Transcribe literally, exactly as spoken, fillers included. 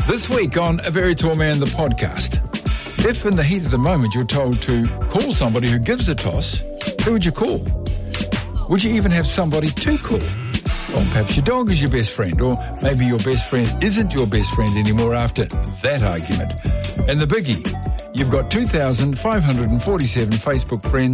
This week on A Very Tall Man, the podcast. If in the heat of the moment you're told to call somebody who gives a toss, who would you call? Would you even have somebody to call? Well, perhaps your dog is your best friend, or maybe your best friend isn't your best friend anymore after that argument. And the biggie, you've got two thousand five hundred forty-seven Facebook friends